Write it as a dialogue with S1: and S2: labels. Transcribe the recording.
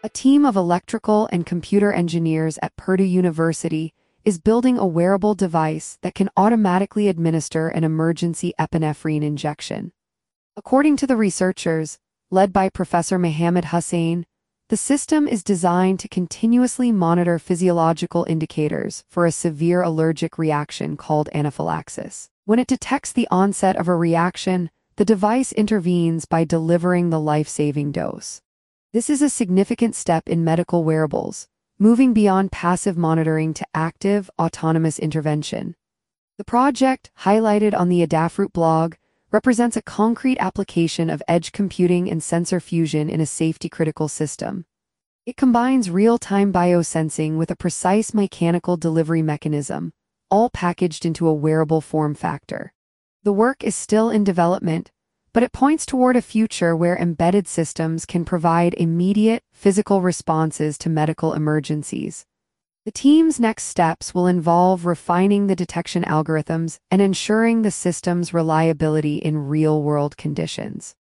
S1: A team of electrical and computer engineers at Purdue University is building a wearable device that can automatically administer an emergency epinephrine injection. According to the researchers, led by Professor Mohammed Hussain, the system is designed to continuously monitor physiological indicators for a severe allergic reaction called anaphylaxis. When it detects the onset of a reaction, the device intervenes by delivering the life-saving dose. This is a significant step in medical wearables, moving beyond passive monitoring to active, autonomous intervention. The project, highlighted on the Adafruit blog, represents a concrete application of edge computing and sensor fusion in a safety-critical system. It combines real-time biosensing with a precise mechanical delivery mechanism, all packaged into a wearable form factor. The work is still in development, but it points toward a future where embedded systems can provide immediate, physical responses to medical emergencies. The team's next steps will involve refining the detection algorithms and ensuring the system's reliability in real-world conditions.